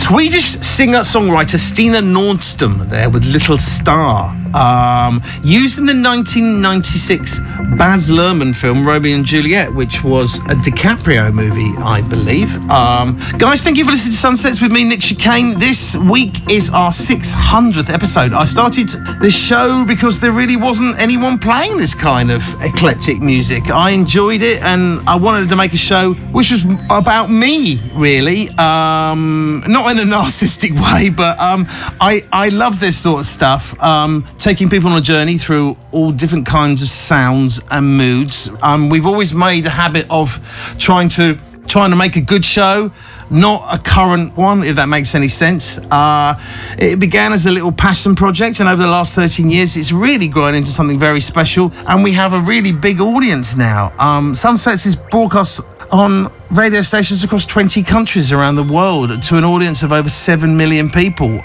Swedish singer-songwriter Stina Nordström there with Little Star. Used in the 1996 Baz Luhrmann film Romeo and Juliet, which was a DiCaprio movie, I believe. Guys, thank you for listening to Sunsets with me, Nick Chicane. This week is our 600th episode. I started this show because there really wasn't anyone playing this kind of eclectic music. I enjoyed it and I wanted to make a show which was about me, really. Not in a narcissistic way, but I love this sort of stuff. Taking people on a journey through all different kinds of sounds and moods. We've always made a habit of trying to make a good show, not a current one, if that makes any sense. It began as a little passion project, and over the last 13 years, it's really grown into something very special, and we have a really big audience now. Sunsets is broadcast on radio stations across 20 countries around the world to an audience of over 7 million people.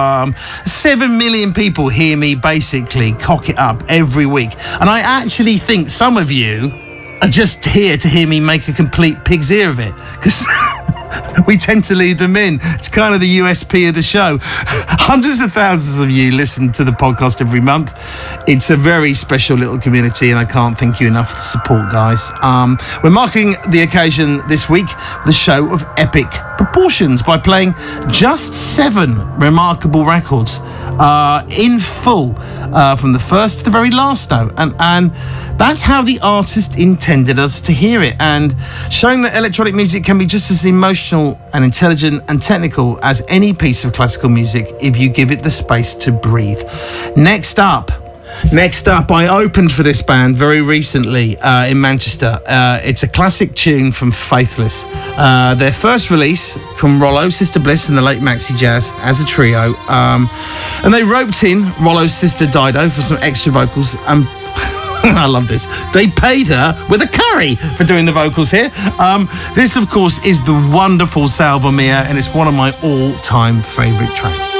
7 million people hear me basically cock it up every week. And I actually think some of you are just here to hear me make a complete pig's ear of it, because we tend to leave them in. It's kind of the USP of the show. Hundreds of thousands of you listen to the podcast every month. It's a very special little community, and I can't thank you enough for the support, guys. We're marking the occasion this week, the show of epic proportions, by playing just 7 remarkable records in full, from the first to the very last note. And that's how the artist intended us to hear it, and showing that electronic music can be just as emotional and intelligent and technical as any piece of classical music if you give it the space to breathe. Next up, I opened for this band very recently in Manchester. It's a classic tune from Faithless. Their first release from Rollo, Sister Bliss and the late Maxi Jazz as a trio. And they roped in Rollo's sister Dido for some extra vocals, and I love this. They paid her with a curry for doing the vocals here. This, of course, is the wonderful Salva Mia, and it's one of my all-time favourite tracks.